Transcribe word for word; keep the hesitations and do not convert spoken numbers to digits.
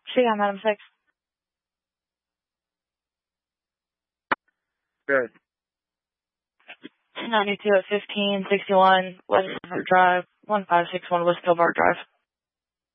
She got Madam six. Good. ninety-two at fifteen sixty-one West Gilbert Drive, one five six one West Gilbert Drive.